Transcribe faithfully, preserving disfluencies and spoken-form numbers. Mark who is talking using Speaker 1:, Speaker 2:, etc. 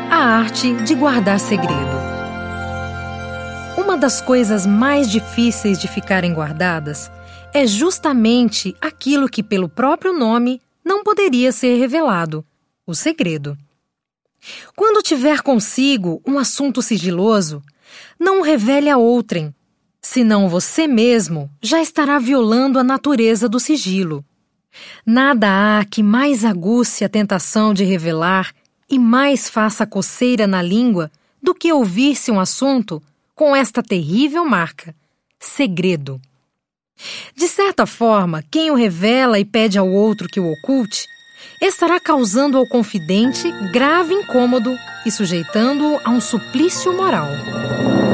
Speaker 1: A arte de guardar segredo. Uma das coisas mais difíceis de ficarem guardadas é justamente aquilo que, pelo próprio nome, não poderia ser revelado: o segredo. Quando tiver consigo um assunto sigiloso, não o revele a outrem, senão você mesmo já estará violando a natureza do sigilo. Nada há que mais aguce a tentação de revelar e mais faça coceira na língua do que ouvir-se um assunto com esta terrível marca: segredo. De certa forma, quem o revela e pede ao outro que o oculte, estará causando ao confidente grave incômodo e sujeitando-o a um suplício moral.